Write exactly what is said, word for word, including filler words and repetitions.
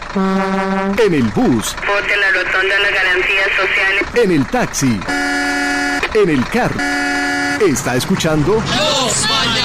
En el bus. Vote la rotonda a las garantías sociales. En el taxi. En el carro. ¿Está escuchando? Los Mañaneros.